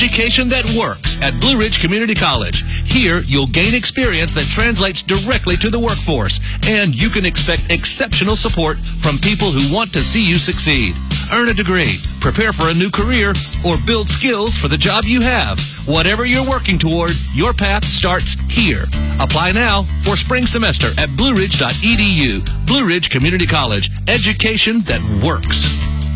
Education that works at Blue Ridge Community College. Here, you'll gain experience that translates directly to the workforce, and you can expect exceptional support from people who want to see you succeed. Earn a degree, prepare for a new career, or build skills for the job you have. Whatever you're working toward, your path starts here. Apply now for spring semester at blueridge.edu. Blue Ridge Community College. Education that works.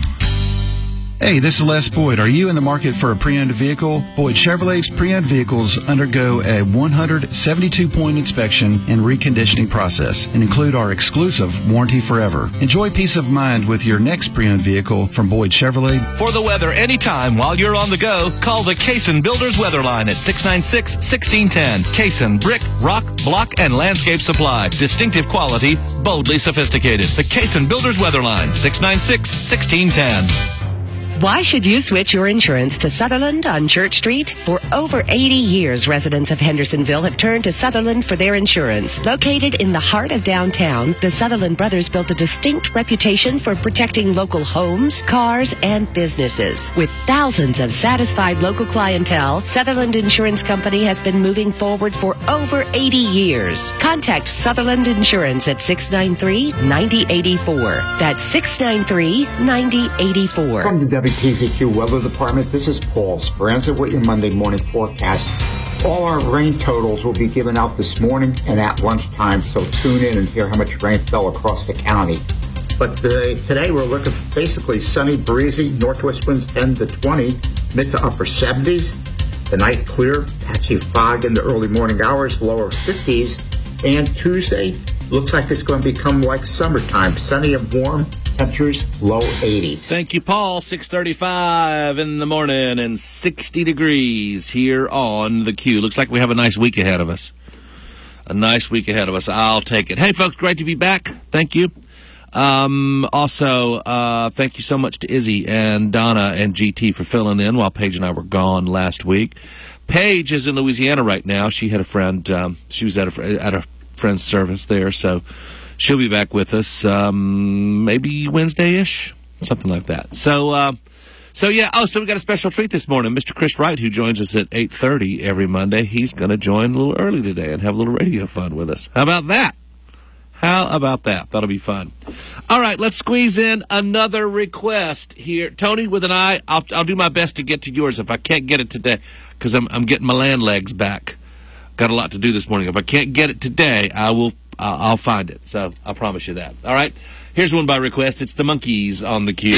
Hey, this is Les Boyd. Are you in the market for a pre-owned vehicle? Boyd Chevrolet's pre-owned vehicles undergo a 172-point inspection and reconditioning process and include our exclusive Warranty Forever. Enjoy peace of mind with your next pre-owned vehicle from Boyd Chevrolet. For the weather anytime while you're on the go, call the Cason Builders Weather Line at 696-1610. Cason Brick, Rock, Block, and Landscape Supply. Distinctive quality, boldly sophisticated. The Cason Builders Weather Line, 696-1610. Why should you switch your insurance to Sutherland on Church Street? For over 80 years, residents of Hendersonville have turned to Sutherland for their insurance. Located in the heart of downtown, the Sutherland brothers built a distinct reputation for protecting local homes, cars, and businesses. With thousands of satisfied local clientele, Sutherland Insurance Company has been moving forward for over 80 years. Contact Sutherland Insurance at 693-9084. That's 693-9084. From the WTZQ Weather Department, this is Paul Speranza with your Monday morning forecast. All our rain totals will be given out this morning and at lunchtime, so tune in and hear how much rain fell across the county. But today we're looking basically sunny, breezy, northwest winds 10 to 20, mid to upper 70s. The night clear, patchy fog in the early morning hours, lower 50s. And Tuesday looks like it's going to become like summertime, sunny and warm. Temperatures low 80s. Thank you, Paul. 6:35 in the morning and 60 degrees here on the Q. Looks like we have a nice week ahead of us. I'll take it. Hey, folks, great to be back. Thank you. Also, thank you so much to Izzy and Donna and GT for filling in while Paige and I were gone last week. Paige is in Louisiana right now. She had a friend. She was at a friend's service there, so she'll be back with us maybe Wednesday-ish, something like that. So yeah. Oh, so we got a special treat this morning. Mr. Chris Wright, who joins us at 8:30 every Monday, he's going to join a little early today and have a little radio fun with us. How about that? That'll be fun. All right, let's squeeze in another request here. Tony with an I. I'll do my best to get to yours if I can't get it today, because I'm getting my land legs back. Got a lot to do this morning. If I can't get it today, I'll find it. So I'll promise you that. All right. Here's one by request. It's the Monkees on the Q.